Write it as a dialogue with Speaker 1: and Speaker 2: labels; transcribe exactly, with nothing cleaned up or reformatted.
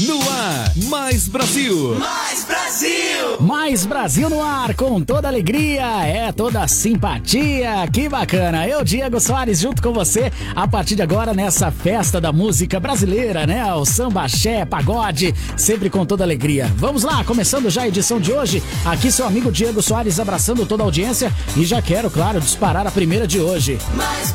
Speaker 1: No ar, Mais Brasil.
Speaker 2: Mais Brasil.
Speaker 3: Mais Brasil no ar, com toda alegria, é toda simpatia, que bacana. Eu, Diego Soares, junto com você, a partir de agora nessa festa da música brasileira, né? O samba, axé, pagode, sempre com toda alegria. Vamos lá, começando já a edição de hoje, aqui seu amigo Diego Soares abraçando toda a audiência e já quero, claro, disparar a primeira de hoje.
Speaker 2: Mais